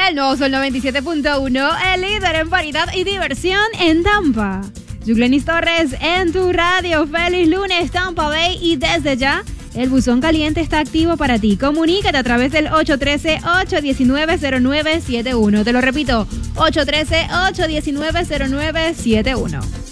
El nuevo Sol 97.1, el líder en variedad y diversión en Tampa. Yuglenis Torres en tu radio. Feliz lunes, Tampa Bay. Y desde ya, el buzón caliente está activo para ti. Comunícate a través del 813-819-0971. Te lo repito, 813-819-0971.